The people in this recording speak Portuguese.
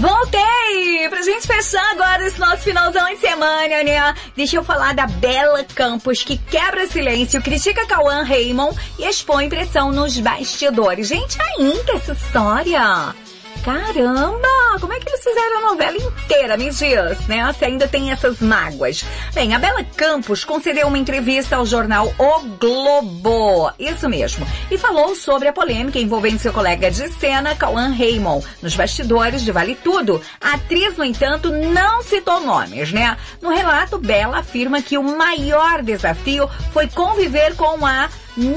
Voltei! Pra gente fechar agora esse nosso finalzão de semana, né? Deixa eu falar da Bela Campos, que quebra silêncio, critica Cauã Raymond e expõe pressão nos bastidores. Gente, ainda essa história... Caramba! Como é que eles fizeram a novela inteira, me diz, né? Se ainda tem essas mágoas. Bem, a Bela Campos concedeu uma entrevista ao jornal O Globo. Isso mesmo. E falou sobre a polêmica envolvendo seu colega de cena, Cauã Raymond, nos bastidores de Vale Tudo. A atriz, no entanto, não citou nomes, né? No relato, Bela afirma que o maior desafio foi conviver com a